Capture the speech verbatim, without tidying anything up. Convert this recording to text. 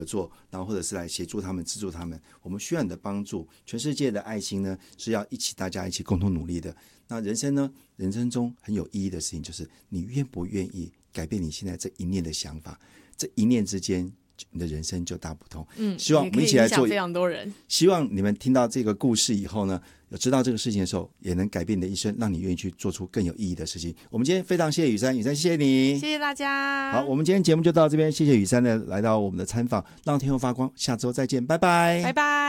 合作，然后或者是来协助他们、资助他们。我们需要你的帮助。全世界的爱心呢，是要一起大家一起共同努力的。那人生呢，人生中很有意义的事情，就是你愿不愿意改变你现在这一念的想法，这一念之间，你的人生就大不同。 嗯， 希望我们一起来做， 非常多人。希望你们听到这个故事以后呢，有知道这个事情的时候，也能改变你的一生，让你愿意去做出更有意义的事情。我们今天非常谢谢雨珊，雨珊谢谢你， 谢谢大家。 好，我们今天节目就到这边，谢谢雨珊呢来到我们的参访，让天后发光，下周再见，拜拜， 拜拜。